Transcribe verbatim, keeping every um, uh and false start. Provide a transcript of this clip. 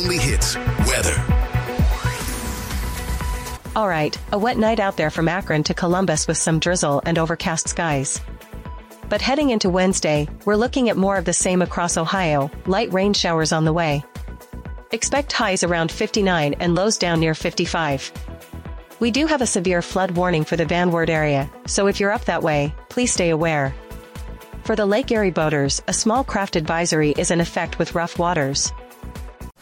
only hits, weather. All right, a wet night out there from Akron to Columbus with some drizzle and overcast skies. But heading into Wednesday, we're looking at more of the same across Ohio, light rain showers on the way. Expect highs around fifty-nine and lows down near fifty-five. We do have a severe flood warning for the Van Wert area, so if you're up that way, please stay aware. For the Lake Erie boaters, a small craft advisory is in effect with rough waters.